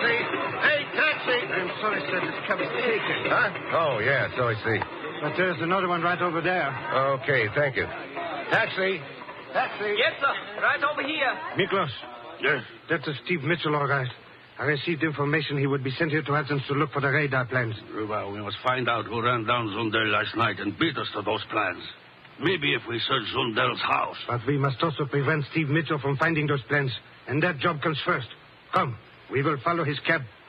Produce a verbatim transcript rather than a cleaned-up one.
taxi! Hey, taxi! I'm sorry, sir. This cab is taken. Huh? Oh, yeah, so I see. But there's another one right over there. Okay, thank you. Taxi! Taxi! Yes, sir. Right over here. Miklos. Yes. That's a Steve Mitchell, all right. I received information he would be sent here to Athens to look for the radar plans. Well, we must find out who ran down Zundel last night and beat us to those plans. Maybe if we search Zundel's house. But we must also prevent Steve Mitchell from finding those plans. And that job comes first. Come, we will follow his cab.